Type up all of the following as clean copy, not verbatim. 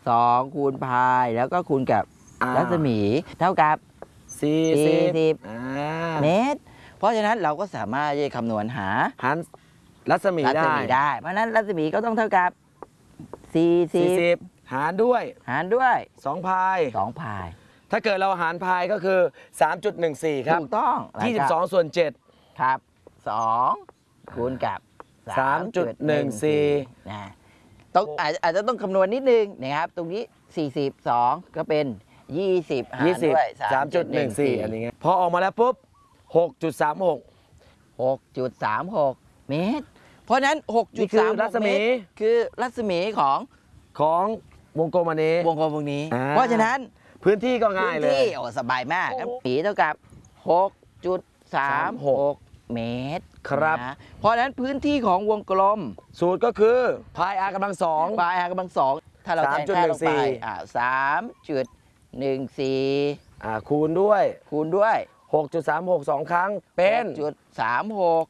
2คูณพายแล้วก็คูณกับรัศมีเท่ากับ40เมตรเพราะฉะนั้นเราก็สามารถจะคำนวณหารัศมีได้เพราะฉะนั้นรัศมีก็ต้องเท่ากับ40 หารด้วย2 พายถ้าเกิดเราหารพายก็คือ 3.14 ครับถูกต้อง 22ส่วน7 ครับ2คูณกับ 3.14 นะต้องอาจจะต้องคำนวณนิดนึงนะครับตรงนี้42ก็เป็น20หารด้วย 3.14 อันนี้ไงพอออกมาแล้วปุ๊บ 6.36 เมตรเพราะนั้น6.36 รัศมีคือรัศมีของวงกลมอันนี้วงกลมวงนี้เพราะฉะนั้นพื้นที่ก็ง่ายเลยพื้นที่สบายมากมีเท่ากับ 6.36 เมตรครับเพราะฉะนั้นพื้นที่ของวงกลมสูตรก็คือพาย r กำลัง2 พาย r กำลัง2ถ้าเราแทนค่าลงไป3.14 คูณด้วย 6.36 2 ครั้งเป็น 6.36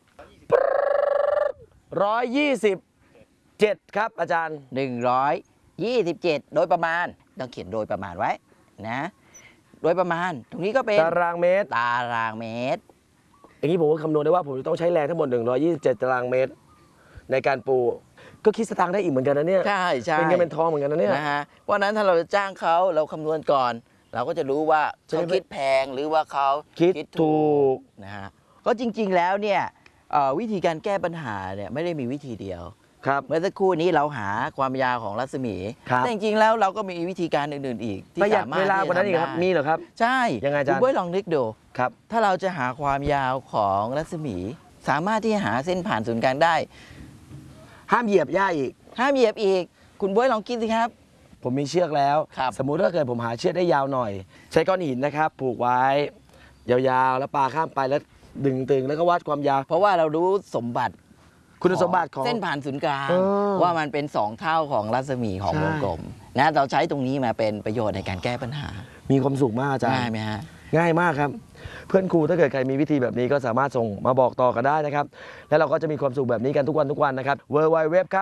127ครับอาจารย์ 127โดยประมาณต้องเขียนโดยประมาณไว้นะโดยประมาณตรงนี้ก็เป็นตารางเมตรอย่างนี้ผมก็คำนวณได้ว่าผมจะต้องใช้แรงทั้งหมด127ตารางเมตรในการปูก็คิดสตางค์ได้อีกเหมือนกันนะเนี่ยใช่เป็นเงินเป็นทองเหมือนกันนะเนี่ยนะฮะเพราะนั้นถ้าเราจะจ้างเขาเราคำนวณก่อนเราก็จะรู้ว่าเขาคิดแพงหรือว่าเขาคิดถูกนะฮะก็จริงๆแล้วเนี่ยวิธีการแก้ปัญหาเนี่ยไม่ได้มีวิธีเดียวเมื่อสักครู่นี้เราหาความยาวของรัศมีแต่จริงๆแล้วเราก็มีวิธีการอื่นๆอีกที่สามารถเวลากว่านั้นอีกครับมีเหรอครับใช่ยังไงอาจารย์คุณลองนึกดูครับถ้าเราจะหาความยาวของรัศมีสามารถที่จะหาเส้นผ่านศูนย์กลางได้ห้ามเหยียบหญ้าอีกคุณบ๊วยลองคิดสิครับผมมีเชือกแล้วสมมุติถ้าเกิดผมหาเชือกได้ยาวหน่อยใช้ก้อนหินนะครับผูกไว้ยาวๆแล้วปลาข้ามไปแล้วดึงตึงแล้วก็วัดความยาวเพราะว่าเรารู้สมบัติคุณสมบัติของเส้นผ่านศูนย์กลางว่ามันเป็น2เท่าของรัศมีของวงกลมนะเราใช้ตรงนี้มาเป็นประโยชน์ในการแก้ปัญหามีความสุขมากอาจารย์ง่ายไหมฮะง่ายมากครับเพื่อนครูถ้าเกิดใครมีวิธีแบบนี้ก็สามารถส่งมาบอกต่อกันได้นะครับแล้วเราก็จะมีความสุขแบบนี้กันทุกวันนะครับ www ครับ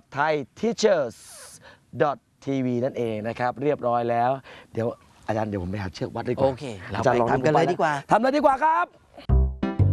thaiteachers.tv นั่นเองนะครับเรียบร้อยแล้วเดี๋ยวอาจารย์เดี๋ยวผมไปหาเชือกวัดดีกว่าโอเคเราไปทำกันเลยดีกว่าครับ